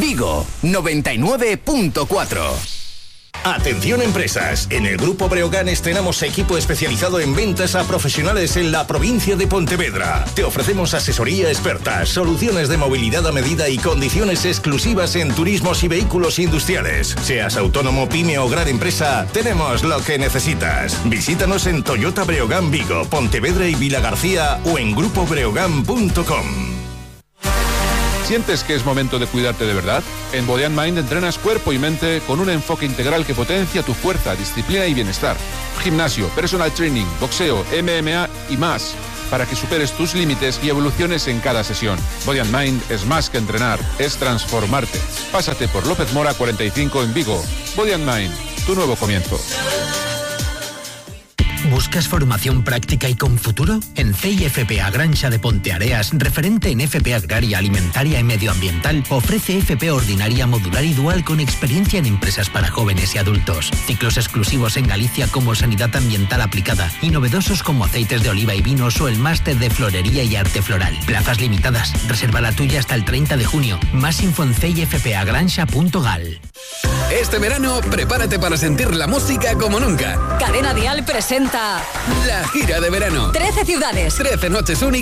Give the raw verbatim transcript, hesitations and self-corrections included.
Vigo, noventa y nueve punto cuatro. Atención empresas, en el Grupo Breogán estrenamos equipo especializado en ventas a profesionales en la provincia de Pontevedra. Te ofrecemos asesoría experta, soluciones de movilidad a medida y condiciones exclusivas en turismos y vehículos industriales. Seas autónomo, pyme o gran empresa, tenemos lo que necesitas. Visítanos en Toyota Breogán Vigo, Pontevedra y Vilagarcía o en grupo breogán punto com. ¿Sientes que es momento de cuidarte de verdad? En Body and Mind entrenas cuerpo y mente con un enfoque integral que potencia tu fuerza, disciplina y bienestar. Gimnasio, personal training, boxeo, M M A y más, para que superes tus límites y evoluciones en cada sesión. Body and Mind es más que entrenar, es transformarte. Pásate por López Mora cuarenta y cinco en Vigo. Body and Mind, tu nuevo comienzo. ¿Buscas formación práctica y con futuro? En C I F P A Granxa de Ponteareas, referente en F P Agraria, Alimentaria y Medioambiental, ofrece F P Ordinaria modular y dual con experiencia en empresas para jóvenes y adultos. Ciclos exclusivos en Galicia como Sanidad Ambiental Aplicada y novedosos como aceites de oliva y vinos o el máster de Florería y Arte Floral. Plazas limitadas. Reserva la tuya hasta el treinta de junio. Más info en c i f p a granxa punto gal. Este verano, prepárate para sentir la música como nunca. Cadena Dial presenta la gira de verano. trece ciudades. trece noches únicas.